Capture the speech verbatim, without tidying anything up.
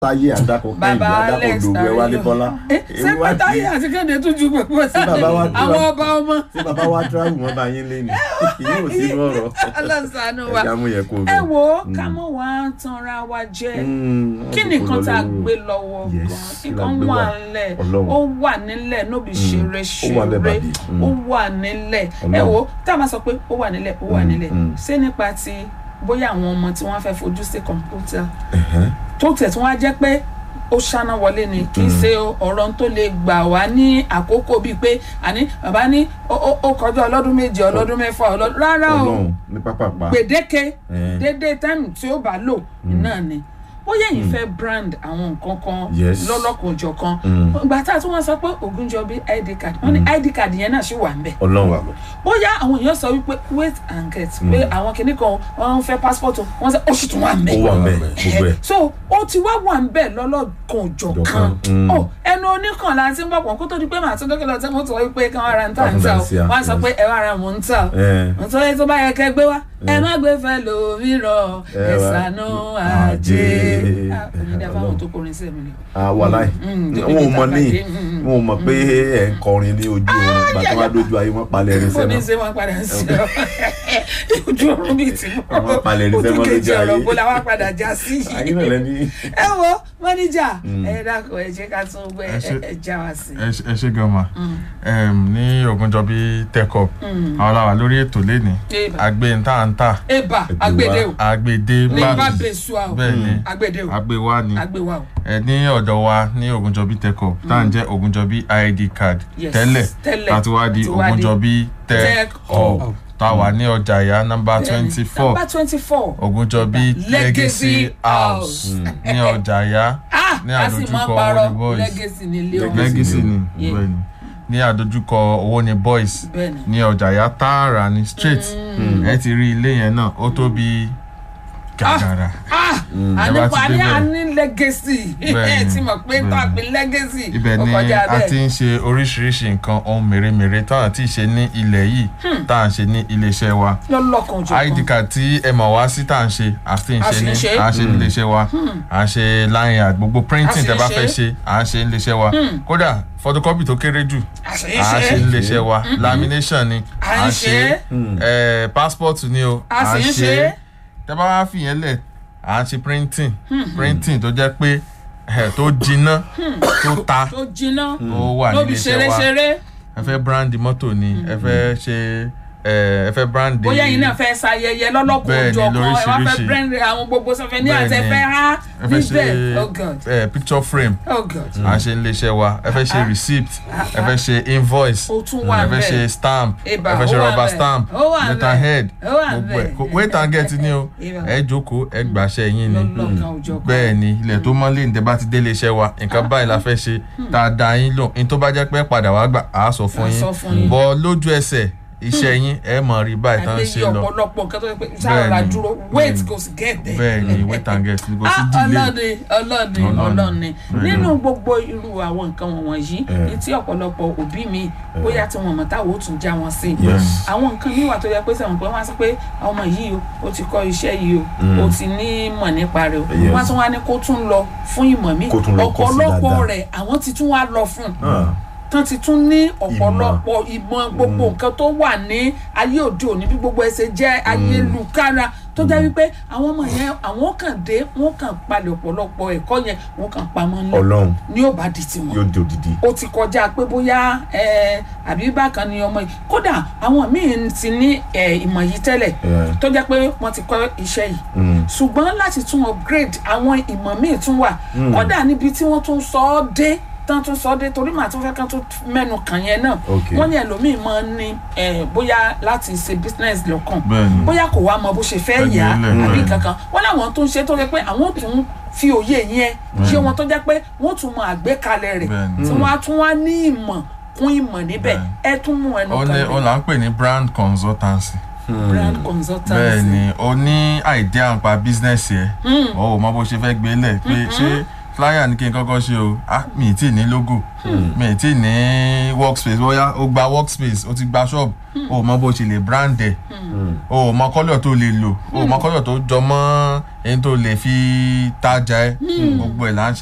Táyé àdàkọ kẹ́hìndé àdàkọ òdòwú ẹ Wálé Bọ́lá. ṣé pé Táyé àti Kẹ́hìndé tún ju pẹ̀pẹ́ sáde àwọn ọba ọmọ. ṣé bàbá wa travel wọn bá yín lé ní ìyẹn ò sí lọ́rọ̀. Ọlọ́sàánú wa ẹ̀yà mú yẹ kó ẹ wo ká mọ̀ wá tanra wa jẹ kí nìkan tá a gbé lọ́wọ́ gan nǹkan wà nílẹ̀ ó wà nílẹ̀ nóbi ṣeré ṣeré ó wà nílẹ̀ ẹ wo tá a máa sọ pé ó wà nílẹ̀ ó wà nílẹ̀ ṣé nípa ti bóyá àwọn ọmọ tí wọ́n fẹ́ fojú sí kọ̀ǹpútà tó tẹ̀ tí wọ́n á jẹ́ pé ó ṣáná wọlé ni kì í ṣe ọ̀rọ̀ tó lè gbà wá ní àkókò bíi pé àní bàbá ní ó kọjá ọlọ́dún méje ọlọ́dún mẹ́fà ọlọ́dún rárá o gbèdéke déédéé táìmù tí ó bá lò náà ni bóyá yìí fẹ́ brand àwọn nǹkan kan lọ́lọ́kùnjọ kan ìgbà tá a tún wọ́n sọ pé Ògúnjọbí I D card wọ́n ní I D card yẹn náà ṣì wà ń bẹ̀. bóyá àwọn èèyàn sọ wípé wait and get pé àwọn kìnnì kan wọ́n fẹ́ passport wọ́n sọ ó sì tún wà ń bẹ̀. so ó ti wá wà ń bẹ̀ lọ́lọ́kùnjọ kan ẹnu oníkan la ti ń bọ̀ pọ̀ kó tó di pé màá tún dókè lọ tí mo tọ́ wípé kí wọ́n ra ń tà ń tà o wọ́n sọ pé ẹ wá ra mò ń tà o nítorí tó bá yẹ kẹ́ gbé wá ẹ má gbé fẹ́ lòmíràn ẹ ṣàánú ajé onídàá fáwọn tó kọrin sí ẹ̀mí ni. wàláì wọn ò mọ ní wọn ò mọ pé ẹ ń kọrin ní ojú oorun gbà tó wá dójú ayé wọn palẹ̀ ẹ̀rín sẹ́mọ́. oníṣẹ́ wọn padà sí ọ ojú oorun bíi ti wọn palẹ̀ ẹ̀rín sẹ́mọ́ lójú ayé ọ̀rọ̀ bó la wá padà já sí. ayé náà lẹ́ni. ẹ wo mọ́níjà ẹ dákọ̀ ẹ jẹ́ ká tún gbé ẹ já wa sí. ẹ ṣe gan ma ní Ògúnjọbí Tech Up àwọn làwà lórí ètò lẹ́ni àgbẹ̀ ntàntà eba agbede o agbede bá bẹ̀sù àwọn bẹ́ẹ̀ni agbede o agbewa ni agbewa o ẹ ní ọ̀dọ̀ wa ní Ògúnjọbí Tech Up tá à ń jẹ́ Ògúnjọbí I D card tẹ́lẹ̀ láti wá di Ògúnjọbí Tech Up tá a wà ní ọjà ìyá nọ́mbà twenty four nọ́mbà twenty four Ògúnjọbí Legacy House ní ọjà ìyá ní àdójúkọ Owó ni Boys Legacy ni ilé ọmọ Legacy ni bẹ́ẹ̀ni ní àdójúkọ Owó ni Boys ní ọjà ìyá tààrà ní straight ẹ ti rí ilé yẹn náà ó tó bí gàgàrà. ànípa ní àní Legacy ẹ ti mọ̀ pé tó àpè Legacy ibẹ̀ ni a ti ń ṣe oríṣiríṣi nǹkan ohun mèremère tó àti ṣe ní ilẹ̀ yìí tá à ń ṣe ní iléeṣẹ́ wa I D card tí ẹ mọ̀ wá sí tá à ń ṣe àti ń ṣe ní à ń ṣe ní iléeṣẹ́ wa à ń ṣe line art gbogbo printing tẹ́ bá fẹ́ ṣe à ń ṣe ní iléeṣẹ́ wa kódà photocopy tó kéré jù à ń ṣe ní iléeṣẹ́ wa lamination ni à ń ṣe passport ni o à ń ṣe tẹ́ bá wá fìyẹn lẹ̀ à ń ṣe printing printing tó jẹ́ pé tó jiná tó ta tó jiná ó wà nílé iṣẹ́ wa ẹ fẹ́ brand mọ́tò ni ẹ fẹ́ ṣe ẹ fẹ́ brand. bóyá yìí náà fẹ́ ṣayẹyẹ lọ́lọ́kùnrin jọ kan ẹ wá fẹ́ brand àwọn gbogbo sọfẹ́ ní àti ẹ fẹ́ há níbẹ̀ oh god ẹ picture frame oh god à ń ṣe nílé iṣẹ́ wa ẹ fẹ́ ṣe receipt ẹ fẹ́ ṣe invoice ẹ fẹ́ ṣe stamp ẹ fẹ́ ṣe rubber stamp letterhead gbogbo ẹ wait and get ni o ẹ jókòó ẹ gbàṣẹ yín ni bẹ́ẹ̀ ni ilẹ̀ tó mọ́lé ní tẹ́ bá ti délé iṣẹ́ wa nǹkan báyìí la fẹ́ ṣe tá a dá yín lò ní tó bá jẹ́ pé padà wá gbà á sọ fún yín bọ́ lójú ẹsẹ̀ iṣẹ́ yín ẹ mọ̀ rí báyìí tán ṣe lọ ọ̀pọ̀lọpọ̀ nǹkan tó yẹ pé sára dúró wait kò sí get there. bẹ́ẹ̀ni wait and get kò sí delay. ọlọ́ni ọlọ́ni ọlọ́ni nínú gbogbo irú àwọn nǹkan wọ̀nyí ní tí ọ̀pọ̀lọpọ̀ òbí mi bóyá tí wọ́n mọ̀ táwọn ó tún já wọn sí. àwọn nǹkan míì wà tó yẹ pé sẹ́wọ̀n pé wọ́n á sọ pé ọmọ yìí o ó ti kọ́ iṣẹ́ yìí o ó ti ní mọ̀ nípa rẹ̀ o wọ́n tún wá ní kó tún lọ fún ìmọ̀ mi ọ̀pọ̀lọpọ̀ rẹ̀ àwọn ti tún wá lọ fún tán ti tún ní ọ̀pọ̀lọpọ̀ ìmọ̀ gbogbo nǹkan tó wà ní ayé òde òní bí gbogbo ẹsẹ̀ jẹ́ ayélujára tó jẹ́ wípé àwọn ọmọ yẹn àwọn kàn dé wọ́n kàn palẹ̀ ọ̀pọ̀lọpọ̀ ẹ̀kọ́ yẹn wọ́n kàn pamọ́ ńlẹ̀ ní ó bá di tiwọn yóò di òdìdí ó ti kọjá pé bóyá àbí bákan ni ọmọ yìí kódà àwọn míì ti ní ìmọ̀ yìí tẹ́lẹ̀ tó jẹ́ pé wọ́n ti kọ́ iṣẹ́ yìí ṣùgbọ́n láti tún upgrade àwọn ìmọ̀ míì tún wà kódà níbi tí wọ́n tún sọ ọ́ dé tán tún sọ dé torí màá tún fẹ́ kán tún mẹ́nu kàn yẹn náà wọ́n ní ẹlòmíì máa ń ní bóyá láti ṣe business lọ́kàn bóyá kò wá mọ bó ṣe fẹ́ yá àbí kankan wọ́n láwọn tó ń ṣe tó jẹ́ pé àwọn tún fi òye yẹn ṣé wọn tó jẹ́ pé wọ́n tún mọ àgbékalẹ̀ rẹ̀ tí wọ́n á tún wá ní ìmọ̀ kún ìmọ̀ níbẹ̀ ẹ tún mú ẹnu kan lẹ̀. ó là ń pè ní brand consultancy. brand consultancy. bẹ́ẹ̀ ni o ní idea nípa business yẹn o ò mọ bó ṣe fẹ́ gbé lẹ̀ pé ṣé flyer ní kí n kọ́kọ́ ṣe o ah mi ì tí ì ní logo mi ì tí ì ní workspace bóyá o gba workspace o ti gba shop o mọ bó ṣe lè brand ẹ̀ o mọ kọ́lọ̀ tó lè lò o mọ kọ́lọ̀ tó jọ mọ́ ẹni tó lè fi tajà ẹ̀ gbogbo ẹ̀ là ń ṣe.